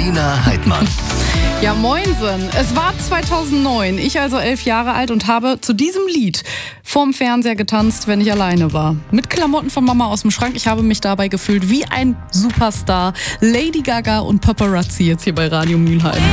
Tina Heidmann. Ja, moinsen. Es war 2009, ich also 11 Jahre alt und habe zu diesem Lied vorm Fernseher getanzt, wenn ich alleine war. Mit Klamotten von Mama aus dem Schrank. Ich habe mich dabei gefühlt wie ein Superstar. Lady Gaga und Paparazzi jetzt hier bei Radio Mülheim.